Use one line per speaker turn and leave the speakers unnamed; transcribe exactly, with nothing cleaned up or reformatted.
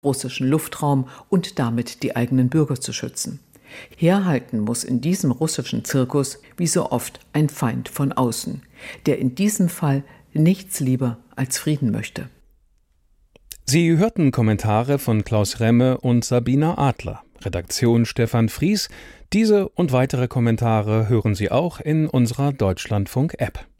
russischen Luftraum und damit die eigenen Bürger zu schützen. Herhalten muss in diesem russischen Zirkus wie so oft ein Feind von außen, der in diesem Fall nichts lieber als Frieden möchte.
Sie hörten Kommentare von Klaus Remme und Sabina Adler. Redaktion Stefan Fries. Diese und weitere Kommentare hören Sie auch in unserer Deutschlandfunk-App.